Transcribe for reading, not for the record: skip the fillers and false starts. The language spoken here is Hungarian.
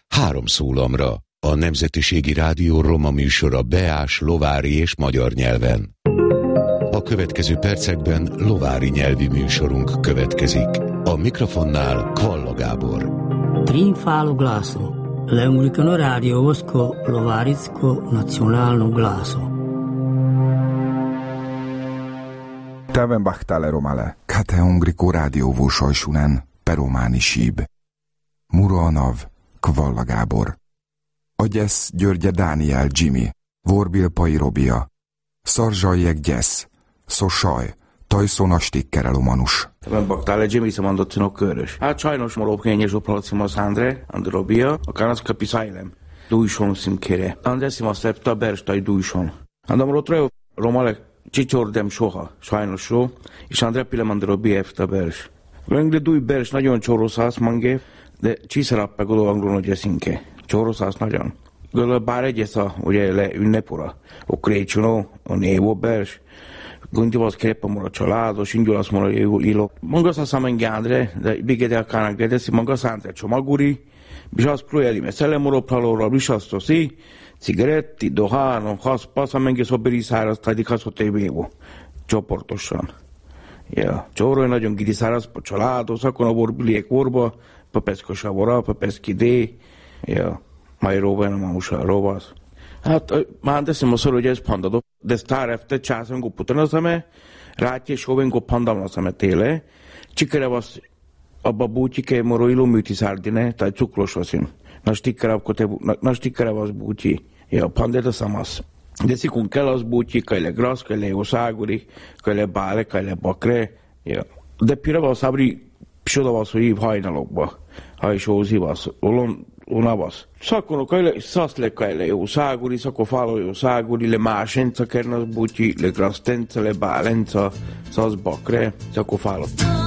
3 szólamra. A Nemzetiségi Rádió roma műsora beás, lovári és magyar nyelven. A következő percekben lovári nyelvi műsorunk következik. A mikrofonnál Kvalla Gábor. Trinfalo glaso. L'Anglicano Radio Osko Lovaricko Nacionalno glaso. Täven bahtale romale. Kate Ungrico rádió vósajsunen. Perománi síb. Muroanav. Kvalla Gábor. Agyesz Györgye Dániel Jimmy. Vorbilpai Robia. Szarzsajjeg Gyesz. Szosaj. Tajszon a stikkerelomanus. Ebben baktál egy Jimmy szemandottinok körös. Hát sajnos morób kényes opralacimaz André, Androbia, a kanaszka piszájlem. Dújson szimkére. André szimasz lepta berstaj dújson. Andamrotra romalek csicsordem soha, sajnos so, és André pilem Androbia efta bers. Lengde dúj bers nagyon csoroszász mangé, de csiszarappe goló anglón gyeszinke. Csoroszász nagyon. Gölö bár egyesza, ugye le ünnepora. O krécsonó, o névó bers. Gondjavaz krepamora családos, indulasz mora ilok. Magas a szamengádre, de bigedel kának gedeszi, magas ántre csomaguri, bisasz projeli, mert szellemoropralóra, bisasztoszi, cigaretti, dohánom, haszpasz, amenge szoberi száraz, tajdik haszotébévo. Csoportosan. Ja, csóroly nagyon gidi száraz, pa családos, akkor a borbiliek orba, pa peszkosa vora, pa peszkidé. Ja, mai róven, mamusa rovasz. Hát, már teszem a szor, hogy ez pandadok, de sztár efte császom putanazame, rátje soven pandamnazame téle, csikere vasz abba bútyike moro iloműti szárdine, tehát cukros vaszim. Na stikkere vasz bútyi, ja, pandeta szamasz. De szikun kell az bútyi, kajle grasz, kajle oszáguri, kajle bále, kajle bakre, ja. De pire vasz abri psoda vasz, hogy hajnalokba, hajsózi vasz, unavas. Sakkono kajle szaszle kajle jó ságuri, szakko falo jó ságuri, le másenca kernas bútyi, le grastenca, le bálenca, szasz bakre, szakko falo.